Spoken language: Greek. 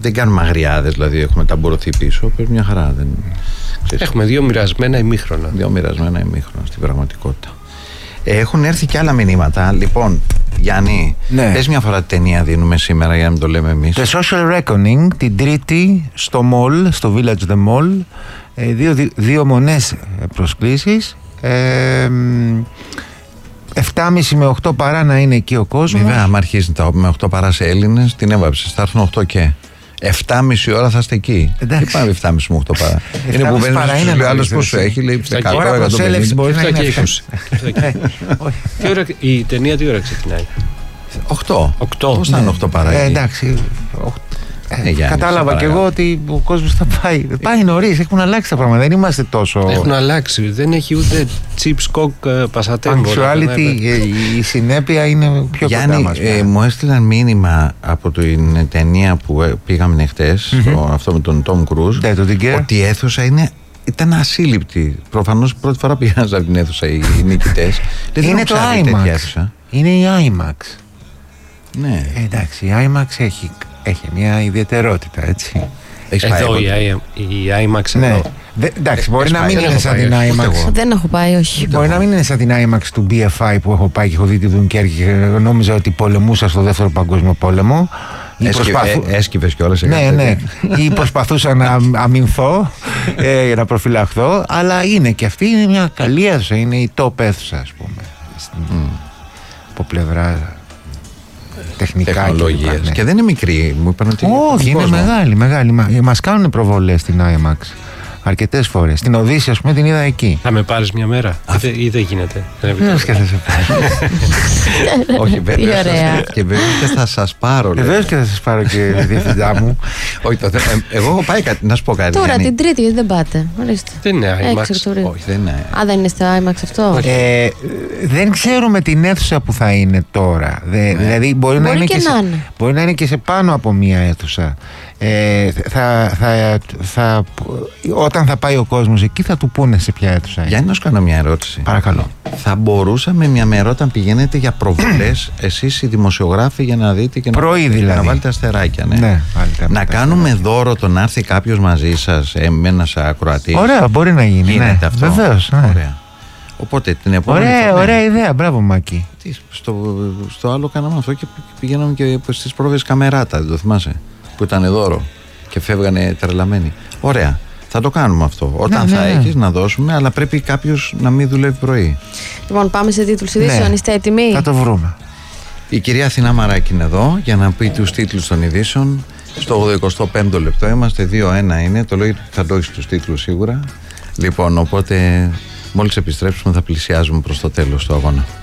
Δεν κάνουμε αγριάδες, δηλαδή έχουμε ταμπουρωθεί πίσω. Πρέπει μια χαρά. Έχουμε δύο μοιρασμένα ημίχρονα. Στην πραγματικότητα. Έχουν έρθει και άλλα μηνύματα. Λοιπόν, Γιάννη, πες μια φορά τι ταινία δίνουμε σήμερα για να μην το λέμε εμείς. The Social Reckoning, την Τρίτη στο Mall, στο Village The Mall. Δύο μονές προσκλήσεις. 7.30 με 8 παρά να είναι εκεί ο κόσμος. Βέβαια, άμα αρχίζει με 8 παρά σε Έλληνες, την έβαψες. Θα έρθουν 8 και. 7.30 ώρα θα είστε εκεί. Εντάξει. Τι πάμε 7.30 με 8 παρά. Είναι που μπαίνει ο άλλος πόσο έχει, λέει 100-150. Μπορεί να είναι 20. Η ταινία τι ώρα ξεκινάει? 8. Πώς θα είναι 8 παρά? Εντάξει. Κατάλαβα και εγώ ότι ο κόσμος θα πάει. Πάει νωρίς, έχουν αλλάξει τα πράγματα. Δεν είμαστε τόσο. Έχουν αλλάξει. Δεν έχει ούτε chip skok πασατέμπο. Actuality, η συνέπεια είναι πιο κοντά μας. Μου έστειλαν μήνυμα από την ταινία που πήγαμε χτες, αυτό με τον Tom Cruise, ότι η αίθουσα ήταν ασύλληπτη. Προφανώς πρώτη φορά πήγαν από την αίθουσα οι νικητές. Είναι το IMAX. Είναι η IMAX. Ναι. Εντάξει, η IMAX έχει μια ιδιαιτερότητα, έτσι. Εδώ η IMAX ναι. Εντάξει, μπορεί να μην είναι σαν την IMAX. Δεν έχω πάει, όχι. Μπορεί να μην είναι σαν την IMAX του BFI που έχω πάει και έχω δει τη Δουνκέρκη και νόμιζα ότι πολεμούσα στο δεύτερο παγκόσμιο πόλεμο. Έσκυβες κιόλας. Ναι. Ή προσπαθούσα να αμυνθώ για να προφυλαχθώ. Αλλά είναι και αυτή είναι μια καλή αίθουσα. Είναι η top αίθουσα, ας πούμε. Από πλευρά τεχνολογίας. Ναι. Και δεν είναι μικρή. Μου είπαν ότι. Όχι, είναι μεγάλη. Μας κάνουν προβολές στην IMAX αρκετές φορές. Στην Οδύσσια, ας πούμε, την είδα εκεί. Θα με πάρεις μια μέρα ή δεν γίνεται? Βεβαίως και θα σε πάρω. Όχι, βεβαίως και θα σας πάρω. Βεβαίως και θα σας πάρω, και διευθυντά μου. Όχι, εγώ έχω πάει κάτι, να σου πω κάτι. Τώρα την Τρίτη δεν πάτε. Δεν είναι IMAX. Όχι, δεν είναι. Δεν είναι στο IMAX αυτό. Δεν ξέρουμε την αίθουσα που θα είναι τώρα. Δηλαδή μπορεί να είναι και σε πάνω από μία αίθουσα. Όταν θα πάει ο κόσμος εκεί θα του πούνε σε ποια αίθουσα είναι. Για να σου κάνω μια ερώτηση. Παρακαλώ. Θα μπορούσαμε μια μέρα όταν πηγαίνετε για προβολές εσείς οι δημοσιογράφοι για να δείτε και να βάλετε αστεράκια, να κάνουμε δώρο το να έρθει κάποιος μαζί σας, ένας ακροατής? Ωραία, μπορεί να γίνει. Γίνεται αυτό? Βεβαίως. Ωραία. Οπότε την επόμενη ωραία ιδέα, μπράβο Μάκη. Στο άλλο κάναμε αυτό και πηγαίναμε και στις πρόβες Καμεράτα, δεν το θυμάσαι? Που ήταν δώρο και φεύγανε τρελαμένοι. Ωραία, θα το κάνουμε αυτό. Όταν θα έχεις να δώσουμε, αλλά πρέπει κάποιος να μην δουλεύει πρωί. Λοιπόν, πάμε σε τίτλους ειδήσεων. Είστε έτοιμοι? Θα το βρούμε. Η κυρία Αθηνά Μαράκη είναι εδώ για να πει τους τίτλους των ειδήσεων. Στο 85ο λεπτό είμαστε, 2-1 είναι. Το λέω γιατί θα το έχεις τους τίτλους σίγουρα. Λοιπόν, οπότε μόλις επιστρέψουμε θα πλησιάζουμε προς το τέλος του αγώνα.